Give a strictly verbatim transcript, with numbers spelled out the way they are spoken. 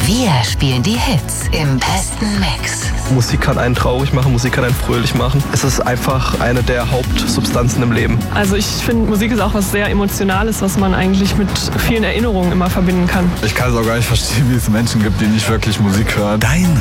Wir spielen die Hits im besten Mix. Musik kann einen traurig machen, Musik kann einen fröhlich machen. Es ist einfach eine der Hauptsubstanzen im Leben. Also ich finde, Musik ist auch was sehr Emotionales, was man eigentlich mit vielen Erinnerungen immer verbinden kann. Ich kann es auch gar nicht verstehen, wie es Menschen gibt, die nicht wirklich Musik hören. Dein